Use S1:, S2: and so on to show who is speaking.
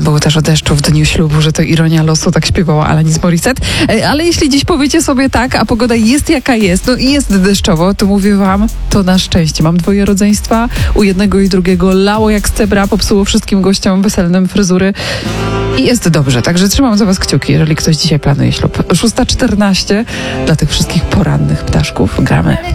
S1: tam było też o deszczu w dniu ślubu, że to ironia losu, tak śpiewała Alanis Morissette. Ale jeśli dziś powiecie sobie tak, a pogoda jest jaka jest, no i jest deszczowo, to mówię wam, to na szczęście. Mam 2 rodzeństwa, u jednego i drugiego lało jak z cebra, popsuło wszystkim gościom weselnym fryzury i jest dobrze. Także trzymam za was kciuki, jeżeli ktoś dzisiaj planuje ślub. 6:14 dla tych wszystkich porannych ptaszków. Gramy.